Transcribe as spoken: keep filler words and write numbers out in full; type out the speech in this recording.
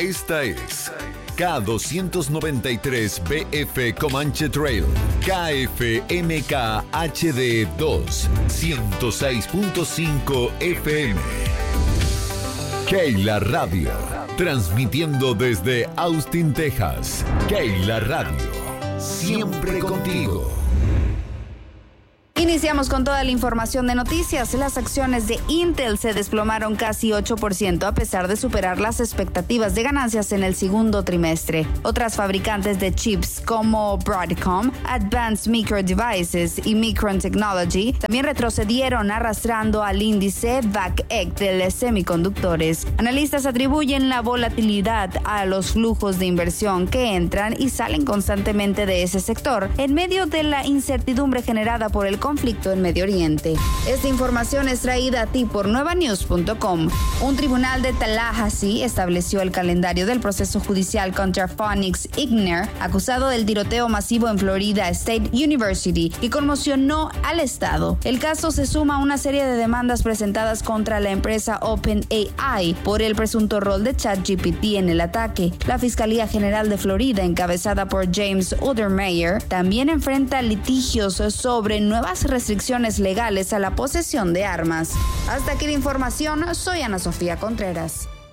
Esta es K doscientos noventa y tres B F Comanche Trail, K F M K H D dos, ciento seis punto cinco F M. Keila Radio, transmitiendo desde Austin, Texas. Keila Radio, siempre contigo. Iniciamos con toda la información de noticias. Las acciones de Intel se desplomaron casi ocho por ciento a pesar de superar las expectativas de ganancias en el segundo trimestre. Otras fabricantes de chips como Broadcom, Advanced Micro Devices y Micron Technology también retrocedieron, arrastrando al índice V A C E C de semiconductores. Analistas atribuyen la volatilidad a los flujos de inversión que entran y salen constantemente de ese sector en medio de la incertidumbre generada por el conflicto en Medio Oriente. Esta información es traída a ti por nueva news punto com. Un tribunal de Tallahassee estableció el calendario del proceso judicial contra Phoenix Igner, acusado del tiroteo masivo en Florida State University, que conmocionó al estado. El caso se suma a una serie de demandas presentadas contra la empresa OpenAI por el presunto rol de ChatGPT en el ataque. La Fiscalía General de Florida, encabezada por James Untermeyer, también enfrenta litigios sobre nuevas restricciones legales a la posesión de armas. Hasta aquí la información, soy Ana Sofía Contreras.